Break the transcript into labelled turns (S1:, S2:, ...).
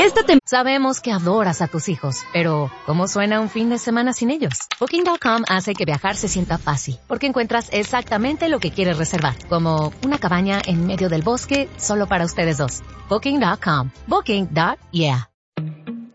S1: Sabemos que adoras a tus hijos, pero ¿cómo suena un fin de semana sin ellos? Booking.com hace que viajar se sienta fácil, porque encuentras exactamente lo que quieres reservar, como una cabaña en medio del bosque solo para ustedes dos. Booking.com. Booking.yeah.